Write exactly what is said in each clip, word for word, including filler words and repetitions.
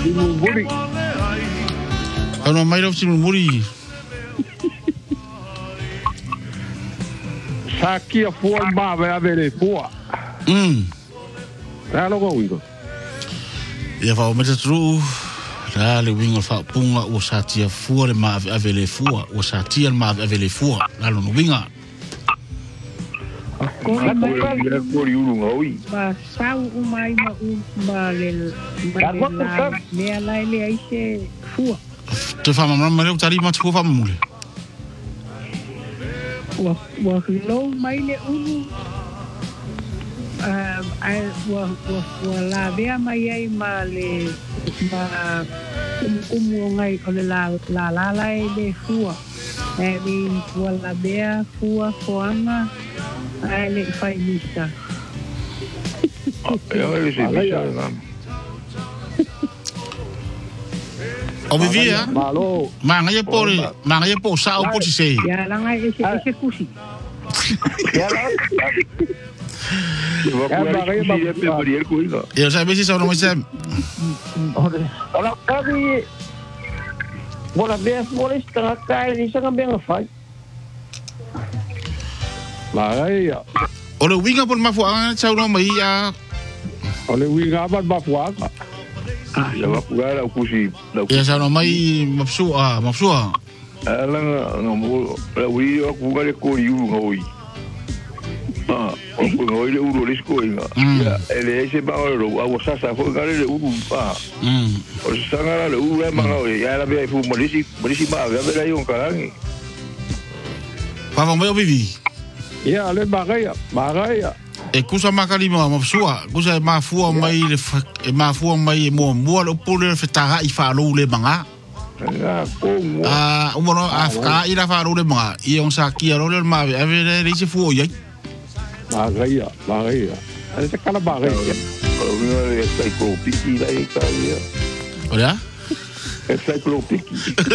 Muri. Ano mai rau simu muri. Sakia fua ma va avere fua. Mm. Ralo go wingo. Ia fa o meta tru. Ra le wingo fa punga o satia fua le ma avele fua o satia ma avele fua. Lalo no winga. Ma sau umai ma u ma le ma le le lai le ai se fua. Te fa mamma ma le tari ma tu fa mule. Wa wa lo mai le unu. Ah ai wa wa wa la vea mai ai ma le ma umu ngai o le la la la lai le fua. E mi wa la vea fua foanga. Ai le fai mista. Eu ele se bicha não. O vivia? Malo. Manga ye por, manga ye por sa o por se. Ya la ngai ese ese kusi. Ya la. Eu vou cuidar de fevereiro com isso. Eu já vi isso no mais. Ora, cabe. Bola bem, bola está cai, isso não bem faz. Lá aí. O le winga por ma fuanga chau no mai a. O le winga ba ba fuanga. Ah, já vai cuidar o cusi. Ya chau no mai mapsua, mapsua. Ela não mo, o winga o cuidar de coriu ngoi. Ah, o ngoi le uro le skoinga. Ya, ele ese ba o a wosa sa fo ngare le uru pa. Mm. O sanga le uru ma ngoi, ya la be fu molisi, molisi ma, ya be la yon karangi. Pa vamos ver o vivi. Ya, le bagaya, bagaya. E kusa makali mo mapsua, kusa ma fua mai le e ma fua mai mo mo lo pole le fetaga I fa lo le manga. Nga ko. Ah, o mono afka ira fa lo le manga. I on sa ki lo le ma ave le se fu ye. Bagaya, bagaya. Ada sekala bagaya. Kalau ni saya ko piki lai kaya. Ola? Saya ko piki.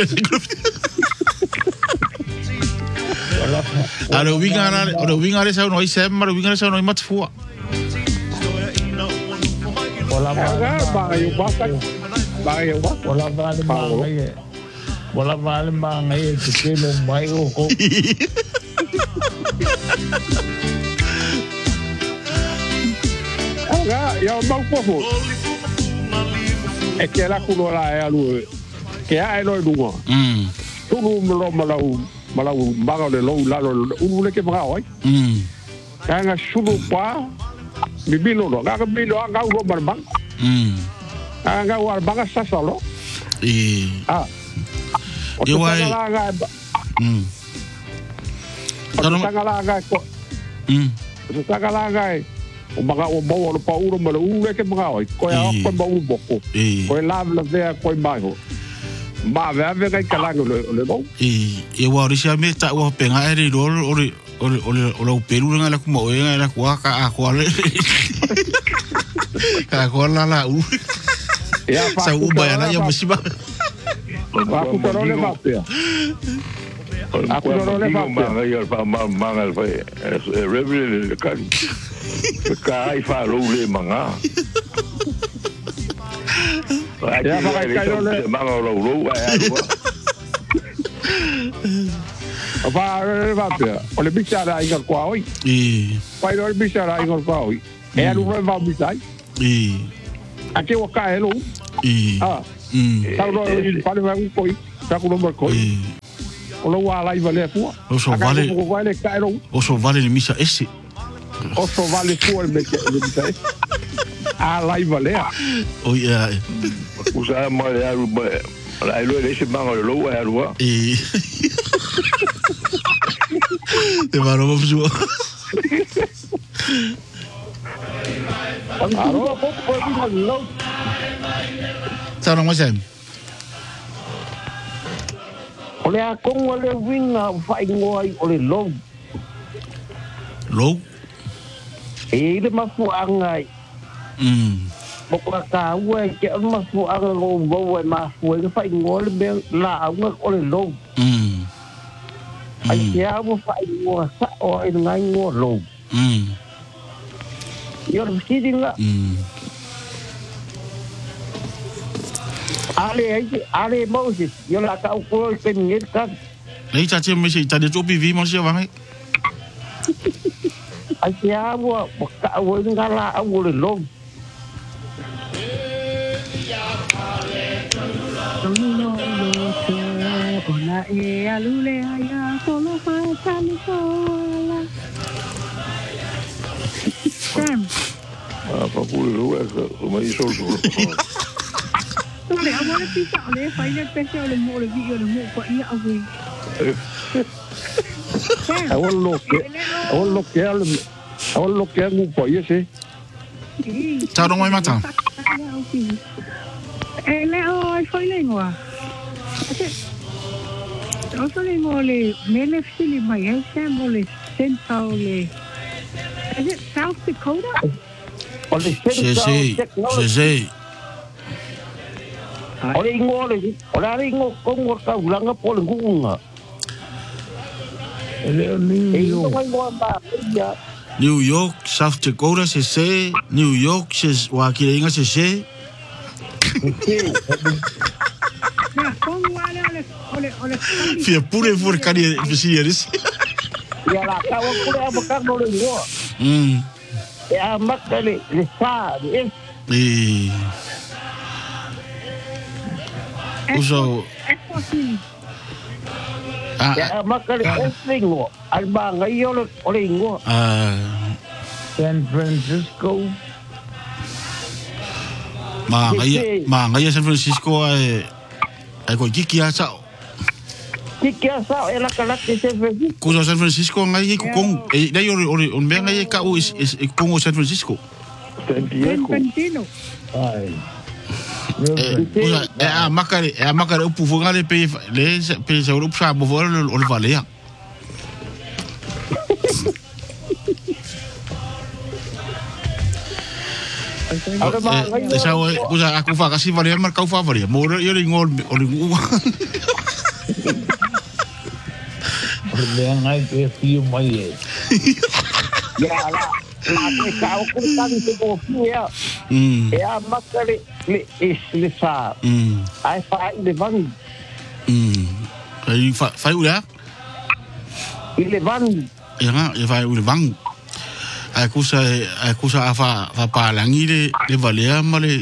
Alo winga na, alo winga le sa no I sem, alo winga le sa no I mat fu. Bola bagaya basak. Bagaya basak. Bola vale mangai. Bola vale mangai se telo mai o ko. Aga, ya mau popo. E que ela kuno la e alu. Que ai no dungo. Mm. Tulu mlo malau, malau maga le lo la lo ulu le ke maga oi. Mm. Kanga sulu pa. Bibilo lo, ga bibilo ga ulo barbang. Mm. Ga war baga sasalo. E Ah. Eu ai. Mm. Ano tangala ga ko. Mm. Sa tangala ga o maga o mau o pa uro ma ulu le ke maga oi. Ko ya ko mau boko. Ko la la vea ko mai ho. Ma vea vea kai kalango le le no. E e wa ri sia me ta wa penga e ri ro o ri o ri o ri o lo peru nga la ku mo e nga la ku ka a ko le. Ka ko la la u. Ya fa. Sa u ba ya ya musiba. Aku toro le va pe. Aku toro le va pe. Ma ya fa ma ma ngal fa. E revele le kan. Ka ai fa lo le manga. Ya fa kai kai le manga lo lo ya. Fa le va pe. O le bichara ai kwa oi. E. Pai le bichara ai kwa oi. E alu va bisai. E. Ake o ka elo. E. Ah. Mm. Tau no pale va un koi. Ta ku no koi. O lo wa lai vale fu. O so vale. O vale ka elo. O so vale ni misa esse. O so vale fu el me que a lai vale. O ya. Usa ma le alu ba. La elo le se manga lo wa alu. E. Te va no fu. Aro po po di lo. Sa no mas em. Ole a kong ole winga fai ngoi ole lo. Lo. E le mafu angai. Mm. Bokra ka we ke mafu anga go go we mafu e fai ngoi be la anga ole lo. Mm. Ai ke a mo fai ngoi sa o e ngai ngoi lo. Mm. Yo lo si dinga. Mm. Ale ale Moses, yo la ka ko pe ngir ka. Nei ta te me se ta de topi vi mo se wa ngai. Ai ya wa ka wo ngala a wo le lo. Tonu no te ona e alule aya solo fa tani sola. Sam. Ah, pa pure lo es, o mai sol sol. Ole, a wala pisa ole fai le pese ole mo le video le mo pa ia awi. A wo lo ke, a wo lo ke al, a wo lo ke mu po ye se. Ta ro mai mata. E le o ai fai le ngoa. O so le ngo le mele fili mai e Sam ole senta ole. Is it South Dakota? Ole Se se, se se. Ole ngole, ole ari ngo ko ngo ka ulanga po le ngunga. Ele ni yo. New York, South Dakota se se, New York se wa ki inga se se. Ja, kom wale ole ole ole. Fia pure voor kan je versieris. Ya la ka wo ko ya bakar no le yo. Mm. Ya makale le sa, eh. Eh. Uso. Ah. Ya makale eslingo. Alba ngayo le ole ngo. Ah. San Francisco. Ma ngai ma ngai San Francisco ai ai ko kiki a sao. Kiki a sao ela kala ke San Francisco. Ko San Francisco ngai ko kong e dai ore ore on ben ngai ka u is is kong San Francisco. Santiago. Ai. Usa e a makare e a makare upu fungale pe le pe se upu sa bo vol o le valea. Esa usa aku fa kasi valea mar kau fa valea. Mo yo le ngol o le ngu. Orle ngai ke fio mai e. Ya la. La ke ka o ku tan se ko fia. Mm. E a makare le is le sa. Mm. Ai fa le van. Mm. Ai fa fa ula. Le van. Ya nga e fa ula van. Ai kusa ai kusa fa fa pa langi le le valea male.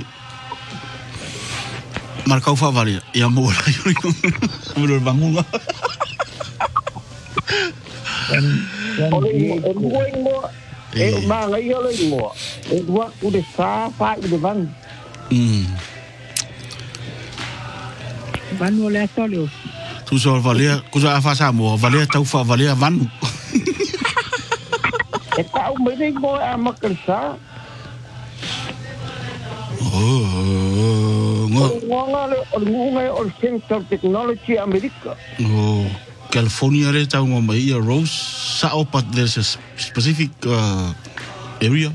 Mar kau fa valea. Ya mo la yo. Mo le bangunga. Ole ngo ngo e ma ngai ole ngo. E dua ku de sa fa le van. Mm. Van ole solo. Tu so valea, kusa fa sa mo valea tau fa valea van. E ta o me ngo a makalsa. Oh, ngo. Ngo ngale o ngo o Central Technology America. Oh, California le tau ngo mai a Rose sa opat there's a specific uh, area.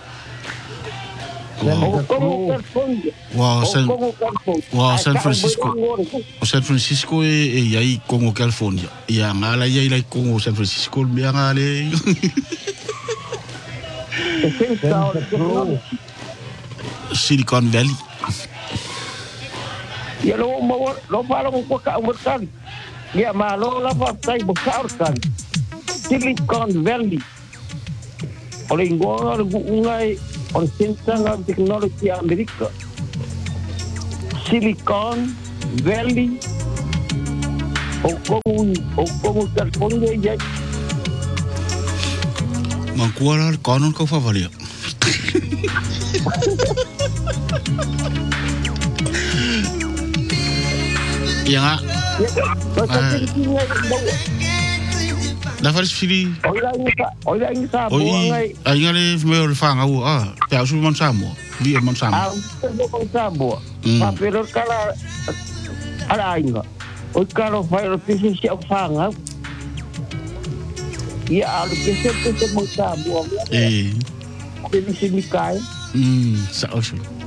Wow. Wow, San, wow, San Francisco. San Francisco e e ai Congo California. Ia ngala ia lai Congo San Francisco me ngale. Silicon Valley. Ya lo mo lo para ko ka umurkan. Ya ma lo la pa tai bukarkan. Silicon Valley. Ole ngora ngai on Central Technology America. Silicon Valley. O como o como California ya. Mankuara kanon ko fa valia. Ya. Da faris fili. Oila inga, oila inga bo ngai. Ai ngale me o fanga u ah, pe asu man samo. Vi man samo. Ah, mo man samo. Pa pero kala ala inga. O kala fai o pisi si fanga. Ya alu pisi pisi man samo. Eh. Pisi mi kai. Mm, sa osu.